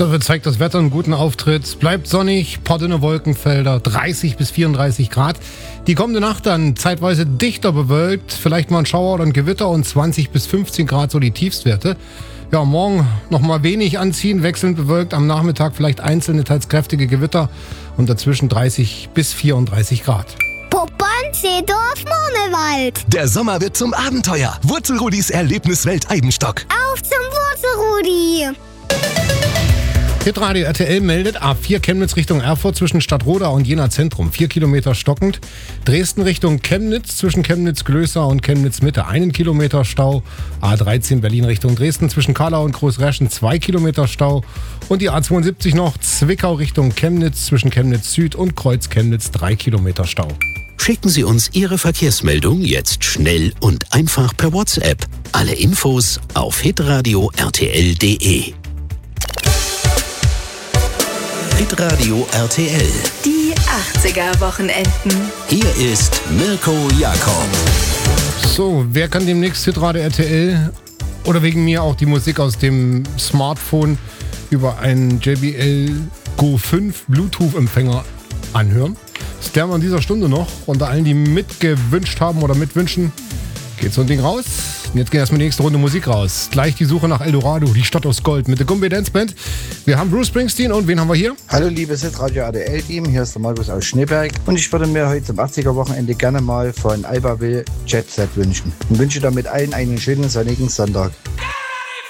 Dafür zeigt das Wetter einen guten Auftritt. Es bleibt sonnig, paar dünne Wolkenfelder, 30 bis 34 Grad. Die kommende Nacht dann zeitweise dichter bewölkt, vielleicht mal ein Schauer oder ein Gewitter und 20 bis 15 Grad so die Tiefstwerte. Ja, morgen nochmal wenig anziehen, wechselnd bewölkt, am Nachmittag vielleicht einzelne, teils kräftige Gewitter und dazwischen 30 bis 34 Grad. Poppern-Seedorf Murmelwald. Der Sommer wird zum Abenteuer. Wurzelrudis Erlebniswelt Eibenstock. Auf zum Wurzelrudi. Hitradio RTL meldet A4 Chemnitz Richtung Erfurt zwischen Stadtroda und Jena Zentrum. 4 Kilometer stockend. Dresden Richtung Chemnitz zwischen Chemnitz-Glößer und Chemnitz-Mitte. 1 Kilometer Stau. A13 Berlin Richtung Dresden zwischen Kallau und Großreschen. 2 Kilometer Stau. Und die A72 noch Zwickau Richtung Chemnitz zwischen Chemnitz-Süd und Kreuz-Chemnitz. 3 Kilometer Stau. Schicken Sie uns Ihre Verkehrsmeldung jetzt schnell und einfach per WhatsApp. Alle Infos auf hitradio RTL.de. Hitradio RTL. Die 80er-Wochenenden. Hier ist Mirko Jakob. So, wer kann demnächst Hitradio RTL oder wegen mir auch die Musik aus dem Smartphone über einen JBL Go 5 Bluetooth-Empfänger anhören? Das klären wir in dieser Stunde noch. Unter allen, die mitgewünscht haben oder mitwünschen, geht so ein Ding raus. Und jetzt geht erstmal die nächste Runde Musik raus. Gleich die Suche nach Eldorado, die Stadt aus Gold mit der Gumbi Dance Band. Wir haben Bruce Springsteen und wen haben wir hier? Hallo liebes Hitradio RTL-Team, hier ist der Markus aus Schneeberg und ich würde mir heute zum 80er-Wochenende gerne mal von Alphaville Jet Set wünschen und wünsche damit allen einen schönen sonnigen Sonntag.